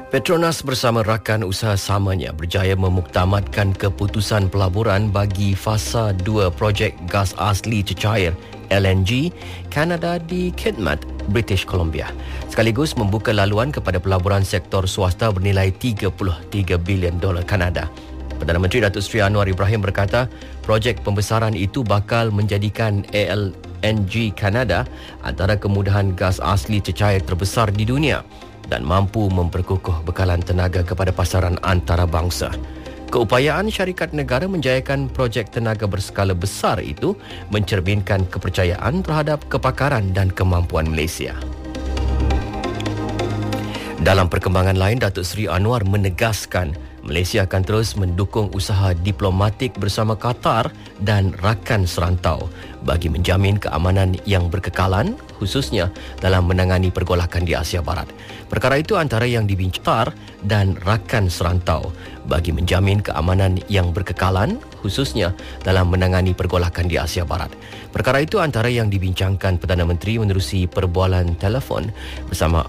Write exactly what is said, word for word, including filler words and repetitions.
Petronas bersama rakan usaha samanya berjaya memuktamadkan keputusan pelaburan bagi fasa dua projek gas asli cecair L N G Kanada di Kidmat, British Columbia. Sekaligus membuka laluan kepada pelaburan sektor swasta bernilai tiga puluh tiga bilion dolar Kanada. Perdana Menteri Datuk Seri Anwar Ibrahim berkata, projek pembesaran itu bakal menjadikan L N G Kanada antara kemudahan gas asli cecair terbesar di dunia dan mampu memperkukuh bekalan tenaga kepada pasaran antarabangsa. Keupayaan syarikat negara menjayakan projek tenaga berskala besar itu mencerminkan kepercayaan terhadap kepakaran dan kemampuan Malaysia. Dalam perkembangan lain, Datuk Seri Anwar menegaskan Malaysia akan terus mendukung usaha diplomatik bersama Qatar dan rakan serantau bagi menjamin keamanan yang berkekalan, khususnya dalam menangani pergolakan di Asia Barat. Perkara itu antara yang dibincang dan rakan serantau bagi menjamin keamanan yang berkekalan, khususnya dalam menangani pergolakan di Asia Barat. Perkara itu antara yang dibincangkan Perdana Menteri menerusi perbualan telefon bersama